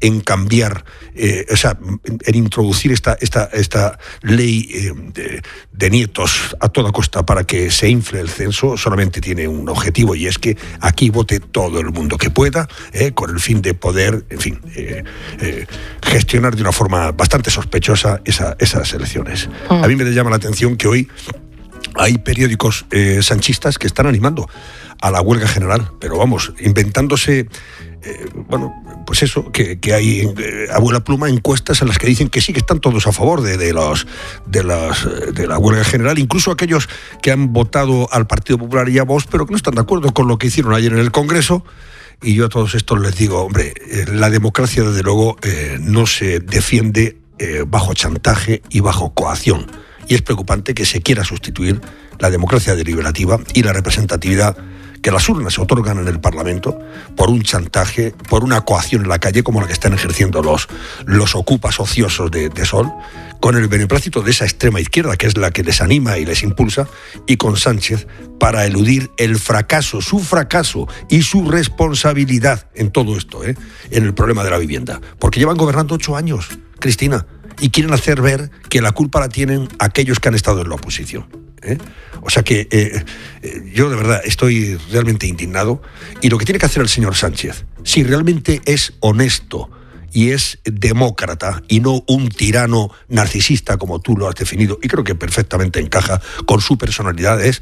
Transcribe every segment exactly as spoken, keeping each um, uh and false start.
en cambiar, eh, o sea, en, en introducir esta, esta, esta ley eh, de, de nietos a toda costa para que se infle el censo, solamente tiene un objetivo, y es que aquí vote todo el mundo que pueda, eh, con el fin de poder, en fin, eh, eh, gestionar de una forma bastante sospechosa esa, esas elecciones. Mm. A mí me llama la atención que hoy hay periódicos eh, sanchistas que están animando a la huelga general, pero vamos, inventándose, eh, bueno, pues eso, que, que hay eh, abuela pluma encuestas en las que dicen que sí, que están todos a favor de, de, los, de, las, de la huelga general, incluso aquellos que han votado al Partido Popular y a Vox, pero que no están de acuerdo con lo que hicieron ayer en el Congreso. Y yo a todos estos les digo, hombre, eh, la democracia desde luego eh, no se defiende eh, bajo chantaje y bajo coacción. Y es preocupante que se quiera sustituir la democracia deliberativa y la representatividad que las urnas otorgan en el Parlamento por un chantaje, por una coacción en la calle como la que están ejerciendo los, los ocupas ociosos de, de Sol, con el beneplácito de esa extrema izquierda que es la que les anima y les impulsa, y con Sánchez para eludir el fracaso, su fracaso y su responsabilidad en todo esto, ¿eh? en el problema de la vivienda. Porque llevan gobernando ocho años, Cristina, y quieren hacer ver que la culpa la tienen aquellos que han estado en la oposición. ¿Eh? O sea que eh, eh, yo de verdad estoy realmente indignado, y lo que tiene que hacer el señor Sánchez, si realmente es honesto y es demócrata y no un tirano narcisista como tú lo has definido, y creo que perfectamente encaja con su personalidad, es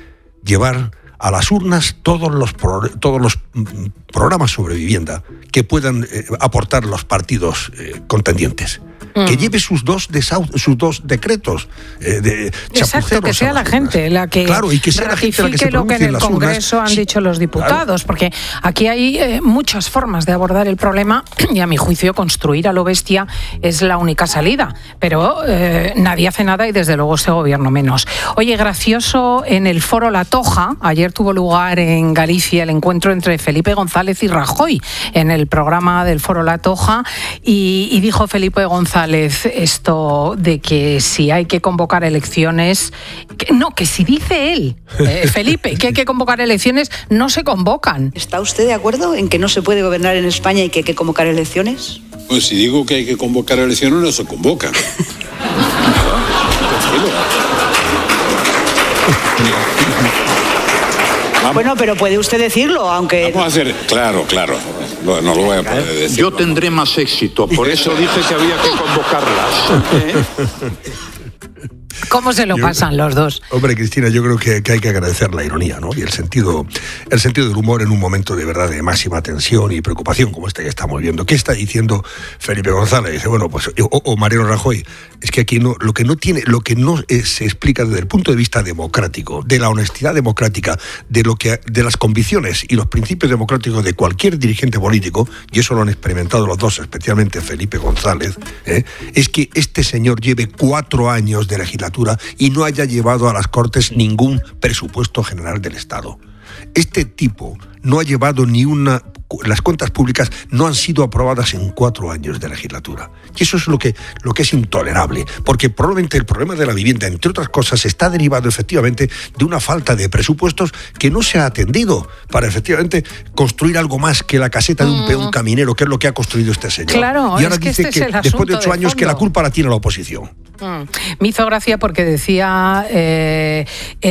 llevar a las urnas todos los, pro, todos los mm, programas sobre vivienda que puedan eh, aportar los partidos eh, contendientes. Mm. Que lleve sus dos, desau- sus dos decretos eh, de Exacto, que sea la gente la que claro, y que sea ratifique la gente la que se lo que en el Congreso urnas. han Sí, dicho los diputados, claro. Porque aquí hay eh, muchas formas de abordar el problema, y a mi juicio construir a lo bestia es la única salida, pero eh, nadie hace nada, y desde luego este gobierno menos. Oye, gracioso, en el foro La Toja, ayer tuvo lugar en Galicia el encuentro entre Felipe González y Rajoy en el programa del foro La Toja, y, y dijo Felipe González esto de que si hay que convocar elecciones, que, no, que si dice él, eh, Felipe, que hay que convocar elecciones, no se convocan. ¿Está usted de acuerdo en que no se puede gobernar en España y que hay que convocar elecciones? Pues si digo que hay que convocar elecciones, no se convocan. Vamos. Bueno, pero puede usted decirlo, aunque... Vamos a hacer... Claro, claro. No, no lo voy a poder decir. Yo tendré más éxito, por eso dije que había que convocarlas. ¿Eh? ¿Cómo se lo yo, pasan los dos? Hombre, Cristina, yo creo que, que hay que agradecer la ironía, ¿no? Y el sentido, el sentido del humor en un momento de verdad de máxima tensión y preocupación como este que estamos viendo. ¿Qué está diciendo Felipe González? Dice, bueno, pues, o, o Mariano Rajoy, es que aquí no, lo que no tiene, lo que no es, se explica desde el punto de vista democrático, de la honestidad democrática, de lo que, de las convicciones y los principios democráticos de cualquier dirigente político, y eso lo han experimentado los dos, especialmente Felipe González, ¿eh? es que este señor lleve cuatro años de legislatura y no haya llevado a las Cortes ningún presupuesto general del Estado. Este tipo no ha llevado ni una... Las cuentas públicas no han sido aprobadas en cuatro años de legislatura. Y eso es lo que, lo que es intolerable, porque probablemente el problema de la vivienda, entre otras cosas, está derivado efectivamente de una falta de presupuestos que no se ha atendido para efectivamente construir algo más que la caseta de un peón caminero, que es lo que ha construido este señor. Claro, y ahora es que dice este que es el después de ocho de años fondo. que la culpa la tiene la oposición. Mm. Me hizo gracia porque decía eh,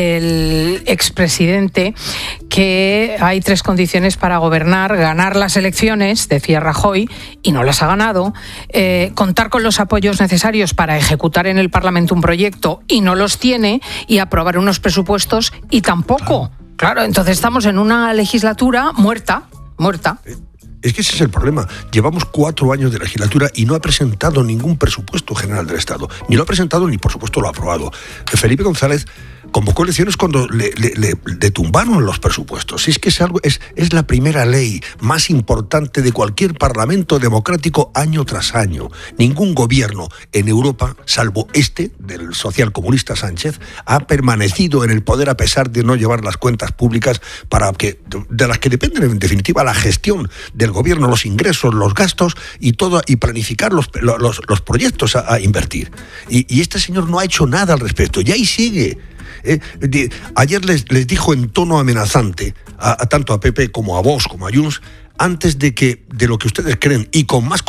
el expresidente que hay tres condiciones para gobernar: ganar las elecciones, decía Rajoy, y no las ha ganado, eh, contar con los apoyos necesarios para ejecutar en el Parlamento un proyecto y no los tiene, y aprobar unos presupuestos y tampoco. Claro, claro, entonces estamos en una legislatura muerta, muerta. Es que ese es el problema. Llevamos cuatro años de legislatura y no ha presentado ningún presupuesto general del Estado. Ni lo ha presentado ni, por supuesto, lo ha aprobado. Felipe González convocó elecciones cuando le, le, le, le tumbaron los presupuestos. Es que es, algo, es, es la primera ley más importante de cualquier parlamento democrático año tras año. Ningún gobierno en Europa, salvo este, del socialcomunista Sánchez, ha permanecido en el poder a pesar de no llevar las cuentas públicas para que, de las que dependen en definitiva la gestión del gobierno, los ingresos, los gastos y todo, y planificar los, los, los proyectos a, a invertir. Y, y este señor no ha hecho nada al respecto. Y ahí sigue. Eh, de, ayer les, les dijo en tono amenazante a, a tanto a P P como a Vox como a Junts, antes de que de lo que ustedes creen y con más